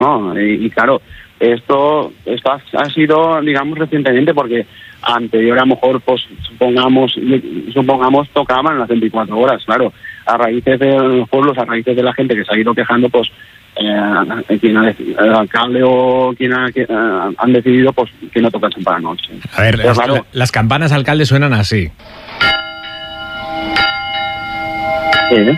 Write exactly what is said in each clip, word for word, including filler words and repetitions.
¿no? Y, y claro, esto, esto ha, ha sido, digamos, recientemente, porque anterior a lo mejor, pues supongamos, supongamos tocaban las veinticuatro horas, claro, a raíces de los pueblos, a raíces de la gente que se ha ido quejando, pues eh, quien ha, el alcalde o quien ha, que, uh, han decidido pues que no tocasen para la noche. A ver, las, claro, las campanas, alcalde, suenan así. ¿Eh?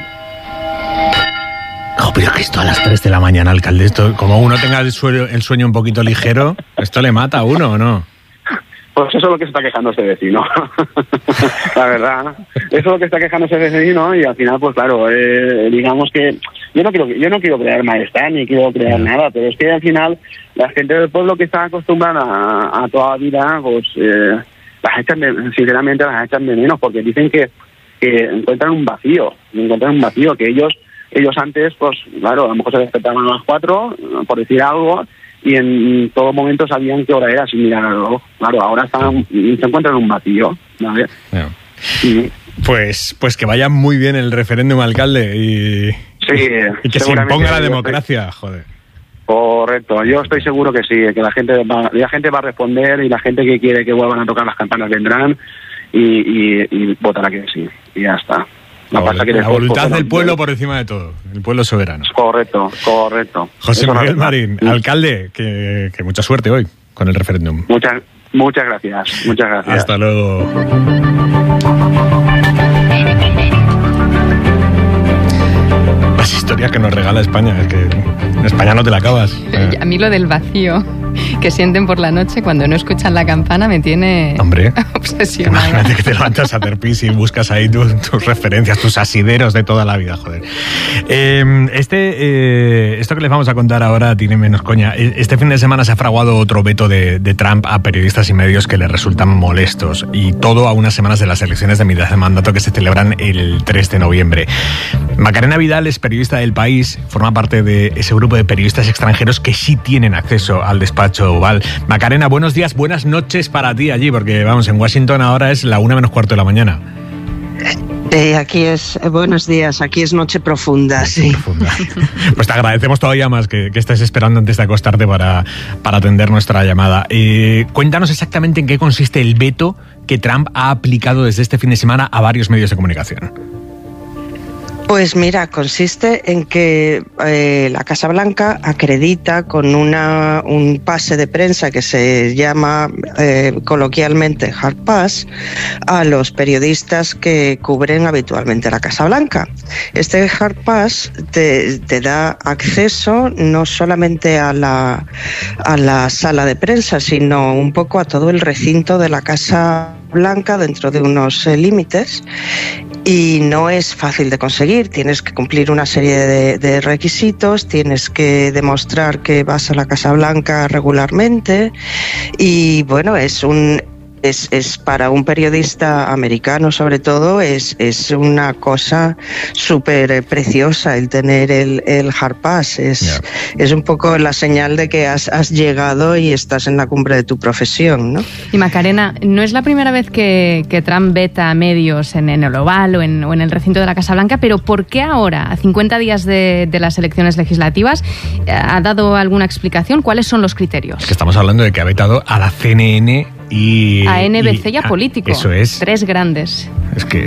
Oh, pero que esto a las tres de la mañana, alcalde, esto, como uno tenga el sueño, el sueño un poquito ligero, ¿esto le mata a uno o no? Pues eso es lo que se está quejando ese vecino, la verdad. Eso es lo que está quejando ese vecino y al final, pues claro, eh, digamos que yo no quiero yo no quiero crear malestar ni quiero crear no. nada, pero es que al final la gente del pueblo que está acostumbrada a, a toda la vida, pues eh, las echan de, sinceramente las echan de menos porque dicen que, que encuentran un vacío, encuentran un vacío que ellos ellos antes, pues claro, a lo mejor se despertaban a las cuatro, por decir algo, y en todo momento sabían qué hora era sin mirar al reloj. Claro, ahora están, se encuentran en un vacío, ¿vale? No. Sí. Pues, pues que vaya muy bien el referéndum, alcalde, y, sí, y que se imponga la democracia, estoy... joder. Correcto, yo estoy seguro que sí, que la gente va, la gente va a responder y la gente que quiere que vuelvan a tocar las campanas vendrán y, y, y votará que sí, y ya está. La, la, que la voluntad del pueblo por encima de todo, el pueblo soberano. Correcto, correcto. José Eso Miguel Marín, sí. alcalde, que, que mucha suerte hoy con el referéndum. Muchas, muchas gracias, muchas gracias. Hasta luego. Las historias que nos regala España, es que en España no te la acabas. A mí lo del vacío que sienten por la noche cuando no escuchan la campana me tiene Hombre, obsesionada. Imagínate que te levantas a hacer pis y buscas ahí tu, tus referencias, tus asideros de toda la vida, joder. Eh, este, eh, esto que les vamos a contar ahora tiene menos coña. Este fin de semana se ha fraguado otro veto de, de Trump a periodistas y medios que le resultan molestos, y todo a unas semanas de las elecciones de mitad de mandato que se celebran el tres de noviembre. Macarena Vidal es periodista del País, forma parte de ese grupo de periodistas extranjeros que sí tienen acceso al despacho Oval. Macarena, buenos días, buenas noches para ti allí, porque vamos, en Washington ahora es la una menos cuarto de la mañana. Eh, aquí es, eh, buenos días, aquí es noche profunda, sí. Profunda. Pues te agradecemos todavía más que, que estés esperando antes de acostarte para, para atender nuestra llamada. Eh, cuéntanos exactamente en qué consiste el veto que Trump ha aplicado desde este fin de semana a varios medios de comunicación. Pues mira, consiste en que eh, la Casa Blanca acredita con una, un pase de prensa que se llama eh, coloquialmente Hard Pass a los periodistas que cubren habitualmente la Casa Blanca. Este Hard Pass te, te da acceso no solamente a la, a la sala de prensa, sino un poco a todo el recinto de la Casa Blanca dentro de unos eh, límites, y no es fácil de conseguir. Tienes que cumplir una serie de, de requisitos, tienes que demostrar que vas a la Casa Blanca regularmente, y bueno, es un Es, es para un periodista americano, sobre todo, es, es una cosa súper preciosa el tener el, el Hard Pass. Es, yeah. es un poco la señal de que has, has llegado y estás en la cumbre de tu profesión, ¿no? Y Macarena, no es la primera vez que, que Trump veta a medios en, en el Oval o en, o en el recinto de la Casa Blanca, pero ¿por qué ahora, a cincuenta días de, de las elecciones legislativas, ha dado alguna explicación? ¿Cuáles son los criterios? Es que estamos hablando de que ha vetado a la C N N y a N B C y, y a ah, Político. Eso es. Tres grandes. Es que...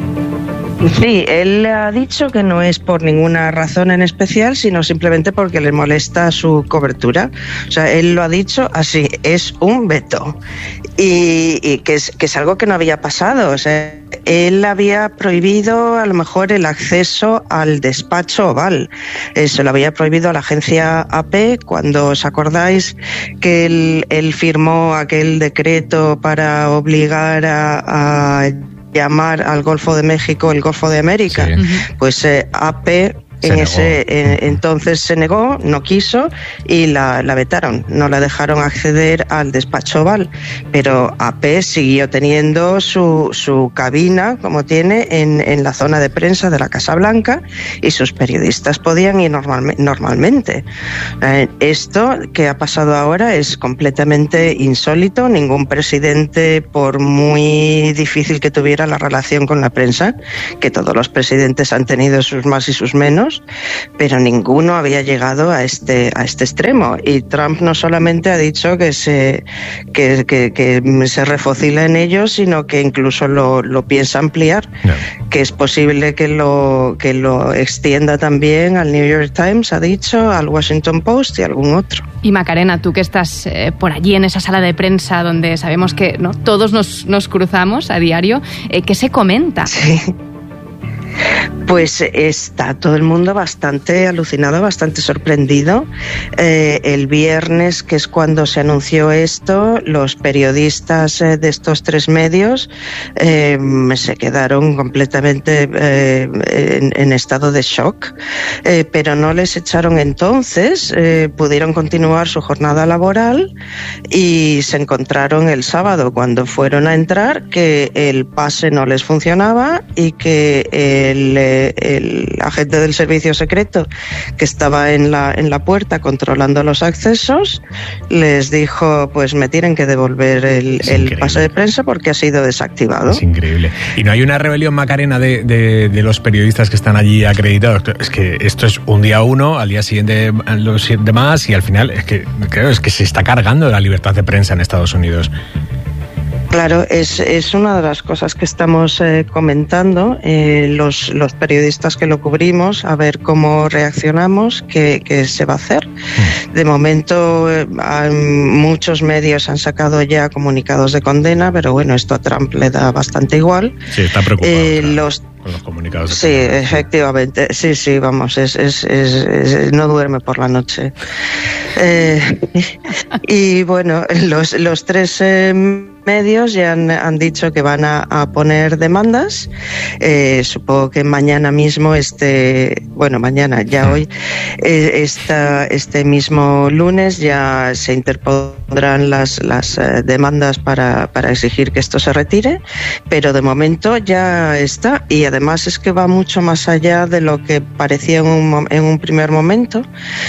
Sí, él ha dicho que no es por ninguna razón en especial, sino simplemente porque le molesta su cobertura. O sea, él lo ha dicho así, es un veto. Y, y que, es, que es algo que no había pasado. O sea, él había prohibido a lo mejor el acceso al despacho Oval. Se lo había prohibido a la agencia A P cuando, ¿os acordáis que él, él firmó aquel decreto para obligar a... a llamar al Golfo de México el Golfo de América? Sí. Pues eh, A P en ese eh, entonces se negó, no quiso, y la, la vetaron, no la dejaron acceder al despacho Oval, pero A P siguió teniendo su, su cabina como tiene en, en la zona de prensa de la Casa Blanca, y sus periodistas podían ir normal, normalmente. Eh, esto que ha pasado ahora es completamente insólito. Ningún presidente, por muy difícil que tuviera la relación con la prensa, que todos los presidentes han tenido sus más y sus menos, otros, pero ninguno había llegado a este a este extremo. Y Trump no solamente ha dicho que se que, que, que se refocila en ello, sino que incluso lo, lo piensa ampliar, no. que es posible que lo que lo extienda también al New York Times, ha dicho, al Washington Post y algún otro. Y Macarena, tú que estás eh, por allí en esa sala de prensa donde sabemos que ¿no? todos nos, nos cruzamos a diario, eh, ¿qué se comenta? Sí. Pues está todo el mundo bastante alucinado, bastante sorprendido. Eh, el viernes, que es cuando se anunció esto, los periodistas eh, de estos tres medios eh, se quedaron completamente eh, en, en estado de shock, eh, pero no les echaron entonces, eh, pudieron continuar su jornada laboral y se encontraron el sábado cuando fueron a entrar que el pase no les funcionaba y que el el agente del servicio secreto que estaba en la en la puerta controlando los accesos les dijo, pues me tienen que devolver el, el pase de prensa porque ha sido desactivado. Es increíble. Y no hay una rebelión, Macarena, de, de, de los periodistas que están allí acreditados. Es que esto es un día uno, al día siguiente los demás, y al final es que creo es que se está cargando la libertad de prensa en Estados Unidos. Claro, es, es una de las cosas que estamos eh, comentando, eh, los, los periodistas que lo cubrimos, a ver cómo reaccionamos, qué, qué se va a hacer. De momento, eh, muchos medios han sacado ya comunicados de condena, pero bueno, esto a Trump le da bastante igual. Sí, está preocupado. Eh, los Con los comunicados. Sí, efectivamente. Sí, sí, vamos, es, es, es, es no duerme por la noche. Eh, y bueno, los, los tres eh, medios ya han, han dicho que van a, a poner demandas. Eh, supongo que mañana mismo, este, bueno, mañana, ya hoy, eh, esta, este mismo lunes ya se interpondrán las, las eh, demandas para, para exigir que esto se retire, pero de momento ya está. Y además es que va mucho más allá de lo que parecía en un, en un primer momento.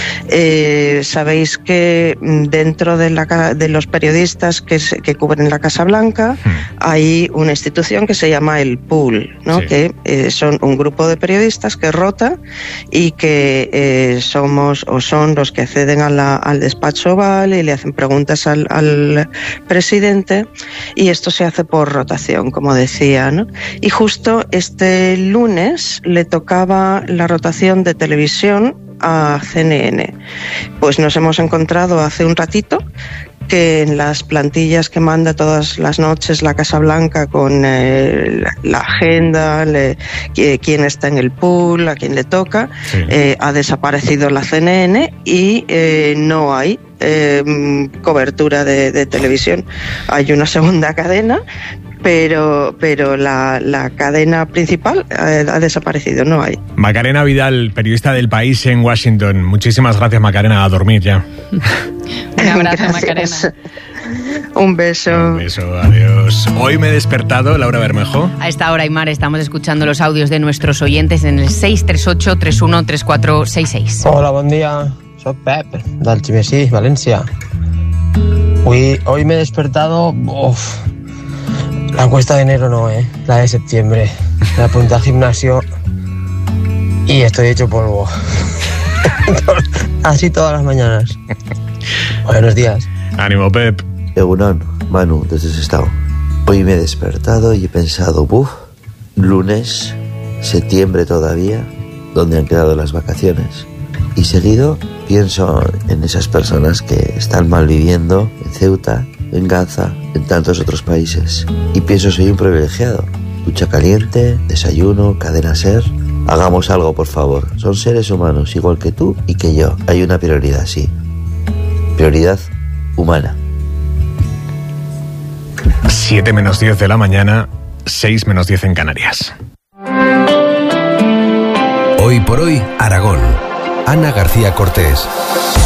Eh, sabéis que dentro de, la, de los periodistas que, que cubren la Casa Blanca hmm. hay una institución que se llama el Pool, ¿no? Sí. que eh, son un grupo de periodistas que rota y que eh, somos o son los que acceden a la, al despacho oval y le hacen preguntas al, al presidente, y esto se hace por rotación, como decía, ¿no? Y justo este lunes le tocaba la rotación de televisión a C N N. Pues nos hemos encontrado hace un ratito que en las plantillas que manda todas las noches la Casa Blanca con eh, la, la agenda, le, quién está en el pool, a quién le toca, sí. eh, ha desaparecido la C N N y eh, no hay eh, cobertura de, de televisión. Hay una segunda cadena, pero pero la, la cadena principal eh, ha desaparecido, no hay. Macarena Vidal, periodista del País en Washington. Muchísimas gracias, Macarena, a dormir ya. Un abrazo, gracias. Macarena. Un beso. Un beso, adiós. Hoy me he despertado, Laura Bermejo. A esta hora, Aymar, estamos escuchando los audios de nuestros oyentes en el seis tres ocho, tres uno tres cuatro seis seis. Hola, bon dia. Soc Pep, del Ximesí, València. Hoy, hoy me he despertado... Uf, la encuesta de enero no, ¿eh? La de septiembre. Me apunté al gimnasio y estoy hecho polvo. Así todas las mañanas. Buenos días. Ánimo, Pep. Egunon, Manu, desde Sestao. Hoy me he despertado y he pensado, buf, lunes, septiembre todavía, ¿dónde han quedado las vacaciones? Y seguido pienso en esas personas que están malviviendo en Ceuta, en Gaza, en tantos otros países. Y pienso, soy un privilegiado. Ducha caliente, desayuno, cadena SER. Hagamos algo, por favor. Son seres humanos, igual que tú y que yo. Hay una prioridad, sí. Prioridad humana. siete menos diez de la mañana, seis menos diez en Canarias. Hoy por hoy, Aragón. Ana García Cortés.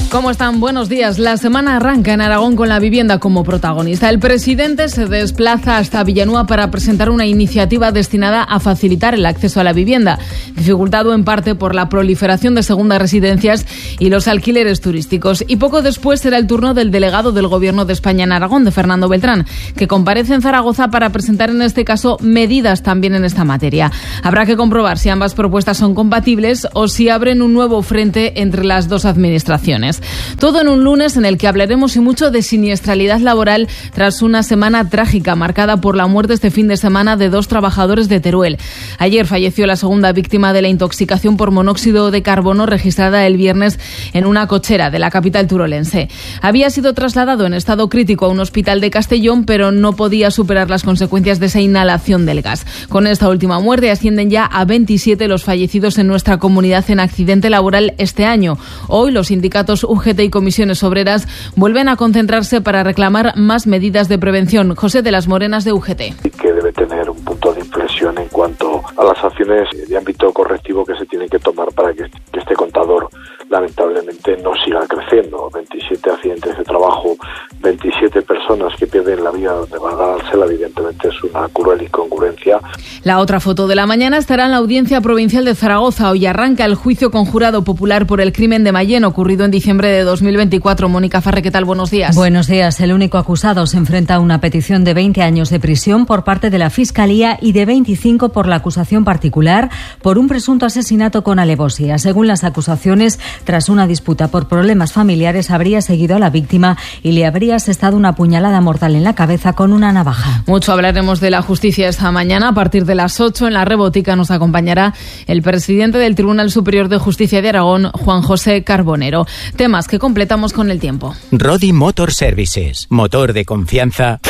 ¿Cómo están? Buenos días. La semana arranca en Aragón con la vivienda como protagonista. El presidente se desplaza hasta Villanueva para presentar una iniciativa destinada a facilitar el acceso a la vivienda, dificultado en parte por la proliferación de segundas residencias y los alquileres turísticos. Y poco después será el turno del delegado del Gobierno de España en Aragón, de Fernando Beltrán, que comparece en Zaragoza para presentar en este caso medidas también en esta materia. Habrá que comprobar si ambas propuestas son compatibles o si abren un nuevo frente entre las dos administraciones. Todo en un lunes en el que hablaremos y mucho de siniestralidad laboral tras una semana trágica marcada por la muerte este fin de semana de dos trabajadores de Teruel. Ayer falleció la segunda víctima de la intoxicación por monóxido de carbono registrada el viernes en una cochera de la capital turolense. Había sido trasladado en estado crítico a un hospital de Castellón, pero no podía superar las consecuencias de esa inhalación del gas. Con esta última muerte ascienden ya a veintisiete los fallecidos en nuestra comunidad en accidente laboral este año. Hoy los sindicatos U G T y comisiones obreras vuelven a concentrarse para reclamar más medidas de prevención. José de las Morenas, de U G T. Que debe tener un punto de inflexión en cuanto a las acciones de ámbito correctivo que se tienen que tomar para que este contador lamentablemente no siga creciendo. veintisiete accidentes de trabajo, veintisiete personas que pierden la vida donde va a dársela, evidentemente es una cruel incongruencia. La otra foto de la mañana estará en la Audiencia Provincial de Zaragoza. Hoy arranca el juicio con jurado popular por el crimen de Mayén ocurrido en diciembre de dos mil veinticuatro. Mónica Farre, ¿qué tal? Buenos días. Buenos días. El único acusado se enfrenta a una petición de veinte años de prisión por parte de la Fiscalía y de veinticinco por la acusación particular por un presunto asesinato con alevosía. Según las acusaciones, tras una disputa por problemas familiares, habría seguido a la víctima y le habría asestado una puñalada mortal en la cabeza con una navaja. Mucho hablaremos de la justicia esta mañana. A partir de las ocho en la Rebotica nos acompañará el presidente del Tribunal Superior de Justicia de Aragón, Juan José Carbonero. Temas que completamos con el tiempo. Rodi Motor Services, motor de confianza,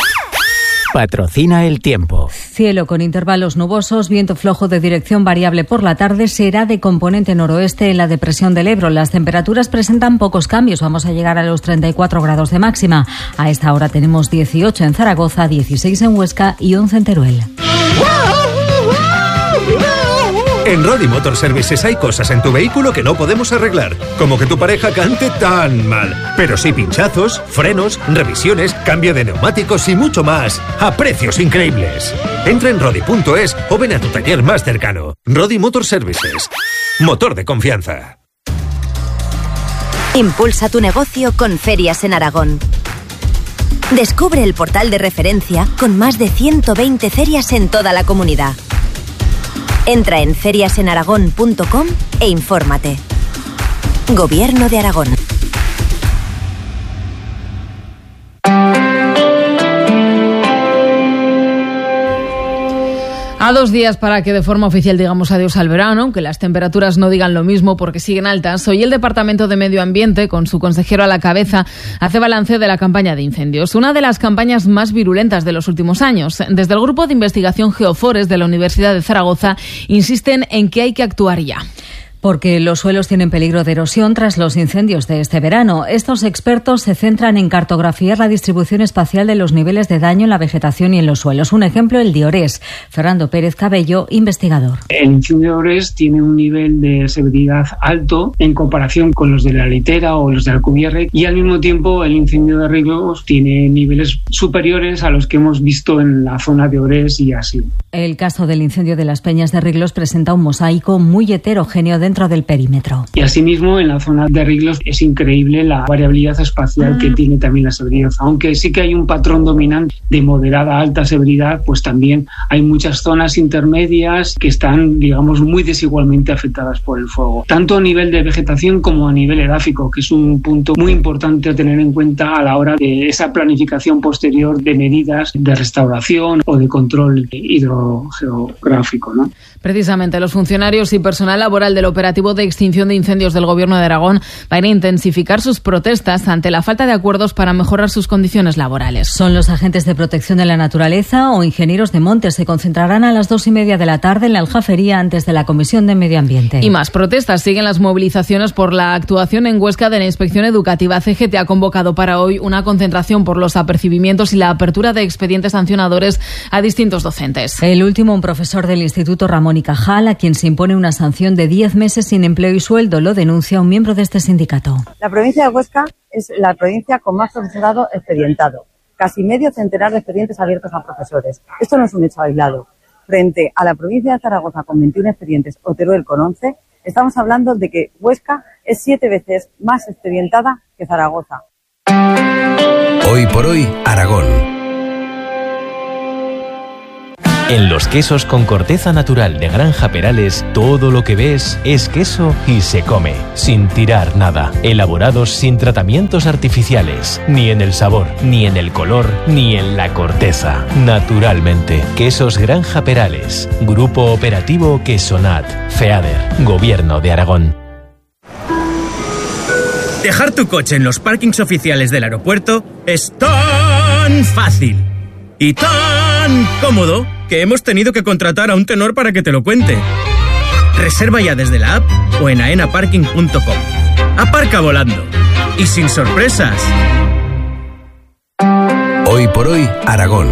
patrocina el tiempo. Cielo con intervalos nubosos, viento flojo de dirección variable por la tarde, será de componente noroeste en la depresión del Ebro. Las temperaturas presentan pocos cambios, vamos a llegar a los treinta y cuatro grados de máxima. A esta hora tenemos dieciocho en Zaragoza, dieciséis en Huesca y once en Teruel. En Rodi Motor Services hay cosas en tu vehículo que no podemos arreglar, como que tu pareja cante tan mal, pero sí pinchazos, frenos, revisiones, cambio de neumáticos y mucho más, a precios increíbles. Entra en rodi punto es o ven a tu taller más cercano. Rodi Motor Services, motor de confianza. Impulsa tu negocio con Ferias en Aragón. Descubre el portal de referencia con más de ciento veinte ferias en toda la comunidad. Entra en ferias en aragón punto com e infórmate. Gobierno de Aragón. A dos días para que de forma oficial digamos adiós al verano, aunque las temperaturas no digan lo mismo porque siguen altas, hoy el Departamento de Medio Ambiente, con su consejero a la cabeza, hace balance de la campaña de incendios, una de las campañas más virulentas de los últimos años. Desde el Grupo de Investigación Geofores de la Universidad de Zaragoza insisten en que hay que actuar ya. Porque los suelos tienen peligro de erosión tras los incendios de este verano. Estos expertos se centran en cartografiar la distribución espacial de los niveles de daño en la vegetación y en los suelos. Un ejemplo, el de Orés. Fernando Pérez Cabello, investigador. El incendio de Orés tiene un nivel de severidad alto en comparación con los de la Litera o los de Alcubierre, y al mismo tiempo el incendio de Riglos tiene niveles superiores a los que hemos visto en la zona de Orés y así. El caso del incendio de las Peñas de Riglos presenta un mosaico muy heterogéneo de dentro del perímetro. Y asimismo, en la zona de Riglos es increíble la variabilidad espacial que tiene también la severidad. Aunque sí que hay un patrón dominante de moderada a alta severidad, pues también hay muchas zonas intermedias que están, digamos, muy desigualmente afectadas por el fuego. Tanto a nivel de vegetación como a nivel edáfico, que es un punto muy importante a tener en cuenta a la hora de esa planificación posterior de medidas de restauración o de control hidrogeográfico, ¿no? Precisamente, los funcionarios y personal laboral del operativo de extinción de incendios del Gobierno de Aragón van a intensificar sus protestas ante la falta de acuerdos para mejorar sus condiciones laborales. Son los agentes de protección de la naturaleza o ingenieros de montes. Se concentrarán a las dos y media de la tarde en la Aljafería antes de la Comisión de Medio Ambiente. Y más protestas. Siguen las movilizaciones por la actuación en Huesca de la Inspección Educativa. C G T ha convocado para hoy una concentración por los apercibimientos y la apertura de expedientes sancionadores a distintos docentes. El último, un profesor del Instituto Ramón y Cajal, a quien se impone una sanción de diez meses meses sin empleo y sueldo, lo denuncia un miembro de este sindicato. La provincia de Huesca es la provincia con más profesorado expedientado, casi medio centenar de expedientes abiertos a profesores. Esto no es un hecho aislado. Frente a la provincia de Zaragoza con veintiún expedientes o Teruel con once, estamos hablando de que Huesca es siete veces más expedientada que Zaragoza. Hoy por hoy, Aragón. En los quesos con corteza natural de Granja Perales, todo lo que ves es queso y se come, sin tirar nada. Elaborados sin tratamientos artificiales, ni en el sabor, ni en el color, ni en la corteza. Naturalmente, Quesos Granja Perales. Grupo Operativo Quesonat. FEADER. Gobierno de Aragón. Dejar tu coche en los parkings oficiales del aeropuerto es tan fácil y tan cómodo que hemos tenido que contratar a un tenor para que te lo cuente. Reserva ya desde la app o en aena parking punto com. Aparca volando y sin sorpresas. Hoy por hoy, Aragón.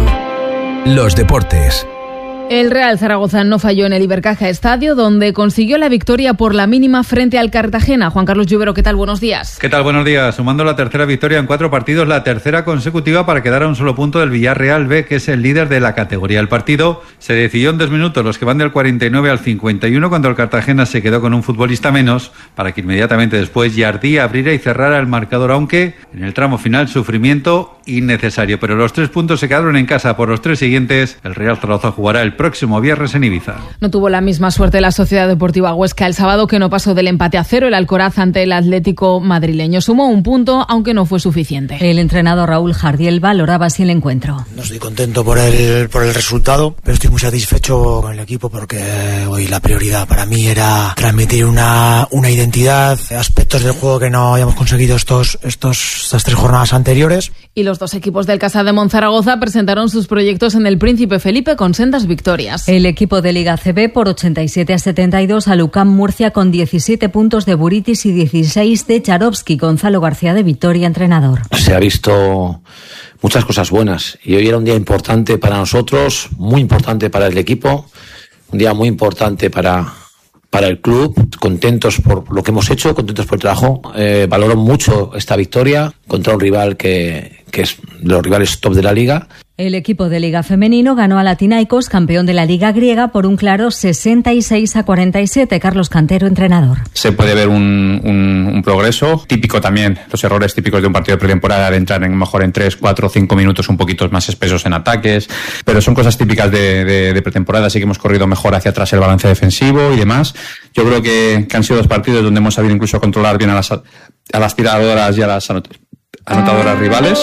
Los deportes. El Real Zaragoza no falló en el Ibercaja Estadio, donde consiguió la victoria por la mínima frente al Cartagena. Juan Carlos Lluvero, ¿qué tal? Buenos días. ¿Qué tal? Buenos días. Sumando la tercera victoria en cuatro partidos, la tercera consecutiva para quedar a un solo punto del Villarreal B, que es el líder de la categoría. El partido se decidió en dos minutos, los que van del cuarenta y nueve al cincuenta y uno, cuando el Cartagena se quedó con un futbolista menos, para que inmediatamente después Jardí abriera y cerrara el marcador, aunque en el tramo final sufrimiento innecesario. Pero los tres puntos se quedaron en casa por los tres siguientes. El Real Zaragoza jugará el próximo viernes en Ibiza. No tuvo la misma suerte la Sociedad Deportiva Huesca el sábado, que no pasó del empate a cero el Alcoraz ante el Atlético madrileño. Sumó un punto, aunque no fue suficiente. El entrenador Raúl Jardiel valoraba así el encuentro. No estoy contento por el, por el resultado, pero estoy muy satisfecho con el equipo, porque hoy la prioridad para mí era transmitir una, una identidad, aspectos del juego que no habíamos conseguido estos, estos, estas tres jornadas anteriores. Y los dos equipos del Casa de Monzaragoza presentaron sus proyectos en el Príncipe Felipe con sendas victorias. El equipo de Liga C B por ochenta y siete a setenta y dos a Lucam Murcia con diecisiete puntos de Buritis y dieciséis de Charovsky. Gonzalo García de Vitoria, entrenador. Se ha visto muchas cosas buenas y hoy era un día importante para nosotros, muy importante para el equipo, un día muy importante para, para el club. Contentos por lo que hemos hecho, contentos por el trabajo. Eh, valoro mucho esta victoria contra un rival que, que es de los rivales top de la liga. El equipo de Liga Femenino ganó a Latinaicos, campeón de la Liga griega, por un claro sesenta y seis a cuarenta y siete. Carlos Cantero, entrenador. Se puede ver un, un, un progreso típico también, los errores típicos de un partido de pretemporada, de entrar en mejor en tres, cuatro, cinco minutos un poquito más espesos en ataques, pero son cosas típicas de, de, de pretemporada. Así que hemos corrido mejor hacia atrás el balance defensivo y demás. Yo creo que, que han sido dos partidos donde hemos sabido incluso controlar bien a las, a las tiradoras y a las anot- anotadoras rivales.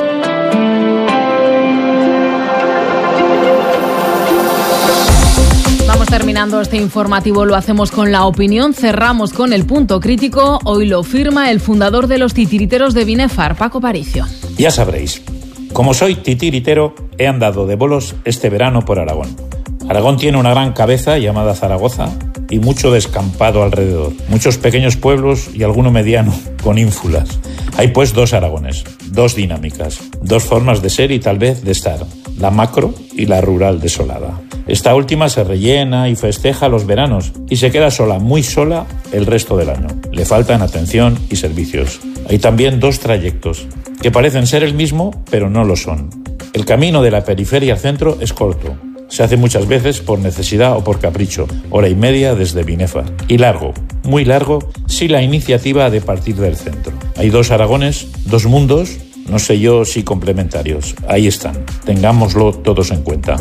Terminando este informativo, lo hacemos con la opinión, cerramos con el punto crítico. Hoy lo firma el fundador de los titiriteros de Binefar, Paco Paricio. Ya sabréis, como soy titiritero, he andado de bolos este verano por Aragón. Aragón tiene una gran cabeza llamada Zaragoza y mucho descampado alrededor, muchos pequeños pueblos y alguno mediano con ínfulas. Hay pues dos Aragones, dos dinámicas, dos formas de ser y tal vez de estar, la macro y la rural desolada. Esta última se rellena y festeja los veranos y se queda sola, muy sola, el resto del año. Le faltan atención y servicios. Hay también dos trayectos que parecen ser el mismo, pero no lo son. El camino de la periferia al centro es corto. Se hace muchas veces por necesidad o por capricho, hora y media desde Binefar. Y largo, muy largo, si la iniciativa ha de partir del centro. Hay dos Aragones, dos mundos, no sé yo si complementarios. Ahí están, tengámoslo todos en cuenta.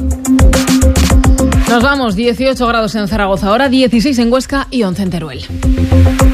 Nos vamos, dieciocho grados en Zaragoza ahora, dieciséis en Huesca y once en Teruel.